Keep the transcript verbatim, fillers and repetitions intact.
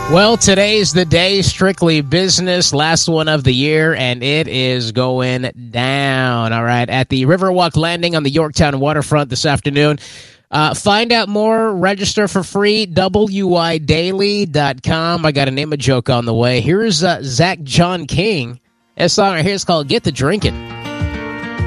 Well, today's the day, strictly business, last one of the year, and it is going down, all right, at the Riverwalk Landing on the Yorktown waterfront this afternoon. Uh, find out more, register for free, W I daily dot com. I got a name a joke on the way. Here's uh, Zach John King. This song right here is called Get the Drinkin'.